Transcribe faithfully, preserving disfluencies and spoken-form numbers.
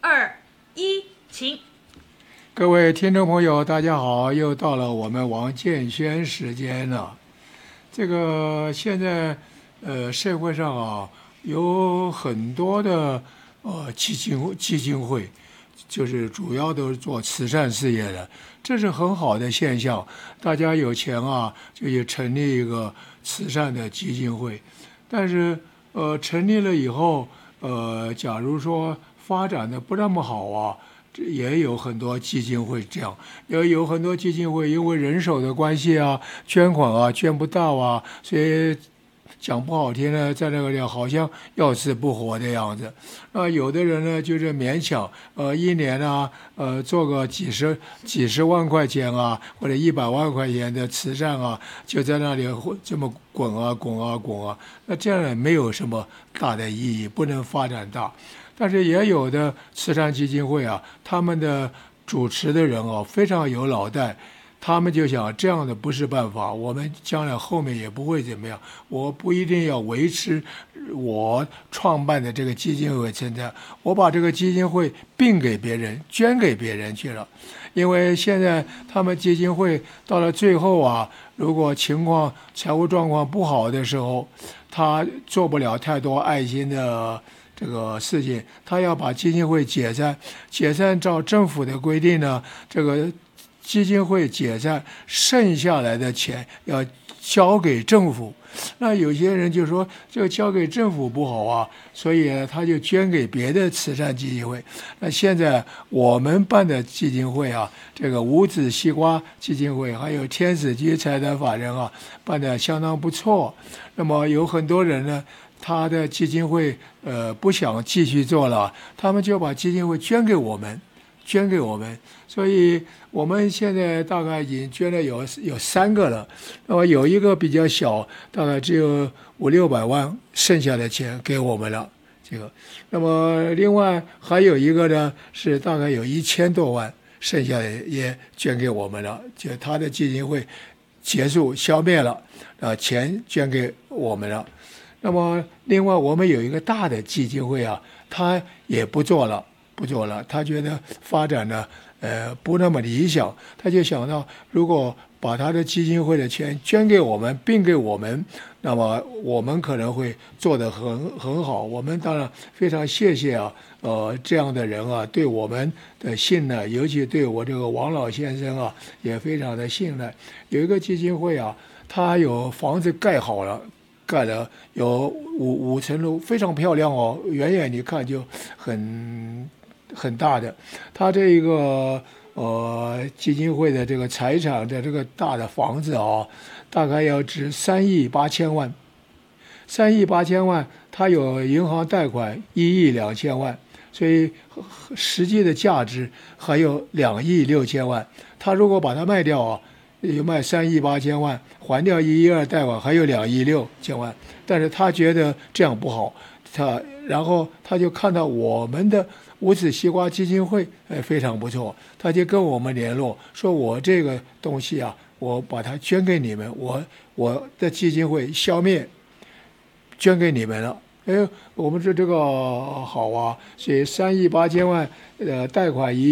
二一，请。 各位听众朋友，大家好，又到了我们王建轩时间了。这个现在呃社会上啊有很多的呃基金基金会，就是主要都是做慈善事业的，这是很好的现象。大家有钱啊，就也成立一个慈善的基金会。但是呃成立了以后，呃假如说发展的不那么好啊，也有很多基金会这样，也有很多基金会因为人手的关系啊，捐款啊捐不到啊，所以讲不好听呢，在那个地方好像要死不活的样子。那有的人呢，就是勉强，呃，一年啊，呃，做个几十几十万块钱啊，或者一百万块钱的慈善啊，就在那里这么滚啊滚啊滚啊，那这样没有什么大的意义，不能发展大。但是也有的慈善基金会啊，他们的主持的人哦非常有脑袋，他们就想这样的不是办法，我们将来后面也不会怎么样，我不一定要维持我创办的这个基金会存在，我把这个基金会并给别人，捐给别人去了。因为现在他们基金会到了最后啊，如果情况财务状况不好的时候，他做不了太多爱心的这个事情，他要把基金会解散，解散照政府的规定呢，这个基金会解散，剩下来的钱要交给政府。那有些人就说这个交给政府不好啊，所以他就捐给别的慈善基金会。那现在我们办的基金会啊，这个五子西瓜基金会还有天使居财产法人啊，办得相当不错。那么有很多人呢，他的基金会呃不想继续做了，他们就把基金会捐给我们，捐给我们，所以我们现在大概已经捐了有有三个了。那么有一个比较小，大概只有五六百万，剩下的钱给我们了。这个，那么另外还有一个呢，是大概有一千多万，剩下的也捐给我们了，就他的基金会结束消灭了，啊，钱捐给我们了。那么另外我们有一个大的基金会啊，他也不做了。不做了，他觉得发展呢，呃，不那么理想，他就想到，如果把他的基金会的钱捐给我们，并给我们，那么我们可能会做得很很好。我们当然非常谢谢啊，呃，这样的人啊，对我们的信赖，尤其对我这个王老先生啊，也非常的信赖。有一个基金会啊，他有房子盖好了。盖了有五五层楼，非常漂亮哦，远远你看就很很大的。他这个呃基金会的这个财产的这个大的房子啊，大概要值三亿八千万，三亿八千万，他有银行贷款一亿两千万，所以实际的价值还有两亿六千万。他如果把它卖掉啊，有卖三亿八千万，还掉一亿二贷款，还有两亿六千万。但是他觉得这样不好，他然后他就看到我们的五子西瓜基金会，呃，非常不错，他就跟我们联络，说我这个东西啊，我把它捐给你们，我我的基金会消灭，捐给你们了。哎，我们说这个好啊，所以三亿八千万，呃，贷款一。